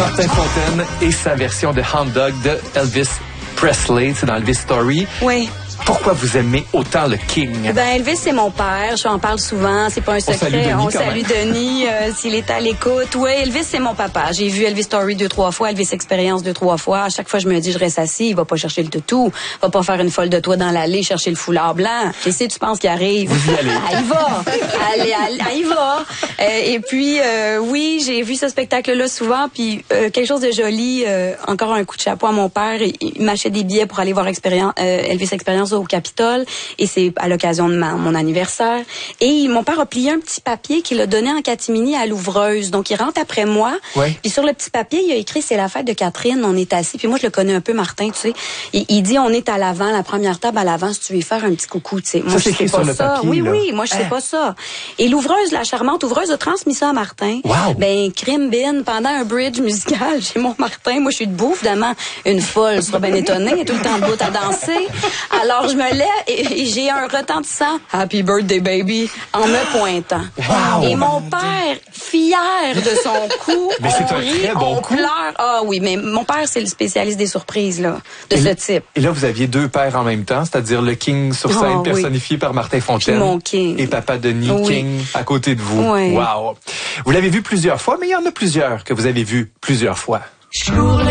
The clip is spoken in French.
Martin Fontaine et sa version de Hound Dog de Elvis Presley, c'est dans Elvis Story. Oui. Pourquoi vous aimez autant le King? Ben Elvis, c'est mon père. Je en parle souvent. C'est pas un secret. On salue Denis s'il est à l'écoute. Oui, Elvis, c'est mon papa. J'ai vu Elvis Story 2-3 fois, Elvis Experience 2-3 fois. À chaque fois, je me dis, je reste assis. Il va pas chercher le toutou. Il va pas faire une folle de toi dans l'allée, chercher le foulard blanc. Qu'est-ce que tu penses qu'il arrive? Vous y allez. Il va. Il va. Et puis, oui, j'ai vu ce spectacle-là souvent. Puis, quelque chose de joli. Encore un coup de chapeau à mon père. Il m'achetait des billets pour aller voir Elvis Experience au Capitole, et c'est à l'occasion de mon anniversaire. Et mon père a plié un petit papier qu'il a donné en catimini à l'ouvreuse. Donc, il rentre après moi. Oui. Puis sur le petit papier, il a écrit « C'est la fête de Catherine, on est assis ». Puis moi, je le connais un peu, Martin, tu sais. Il dit « On est à l'avant, la première table à l'avant, si tu veux faire un petit coucou », tu sais. Moi, ça, c'est écrit sur le papier, oui, là. oui, moi, je sais pas ça. Et l'ouvreuse, la charmante ouvreuse, a transmis ça à Martin. Wow. Ben, crime bin, pendant un bridge musical chez mon Martin, moi, je suis debout, évidemment, une folle sera bien étonnée, tout le temps debout à danser. Alors, je me lève et j'ai un retentissant « Happy birthday, baby » en me pointant. Wow. Et mon père, fier de son coup, mais c'est un très bon on coup. pleure. Ah oui, mais mon père, c'est le spécialiste des surprises, là, de ce type. Et là, vous aviez deux pères en même temps, c'est-à-dire le King sur scène, personnifié par Martin Fontaine. Mon King. Et papa Denis King à côté de vous. Oui. Wow. Vous l'avez vu plusieurs fois, mais il y en a plusieurs que vous avez vu plusieurs fois.